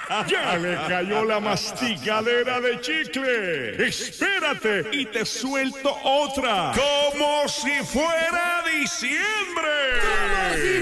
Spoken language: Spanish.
Ya le cayó la masticadera de chicle. Espérate y te suelto otra. Como si fuera diciembre. ¡Como si